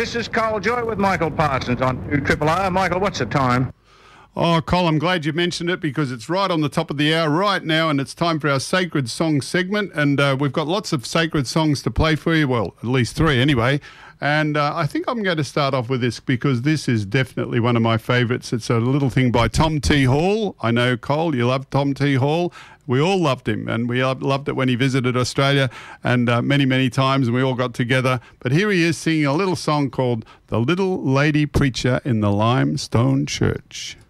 This is Carl Joy with Michael Parsons on 2RRR. Michael, what's the time? Oh, Col, I'm glad you mentioned it because it's right on the top of the hour right now, and it's time for our Sacred Song segment. And we've got lots of sacred songs to play for you. Well, at least 3 anyway. And I think I'm going to start off with this because this is definitely one of my favourites. It's a little thing by Tom T. Hall. I know, Cole, you love Tom T. Hall. We all loved him, and we loved it when he visited Australia and many, many times, and we all got together. But here he is singing a little song called The Little Lady Preacher in the Limestone Church.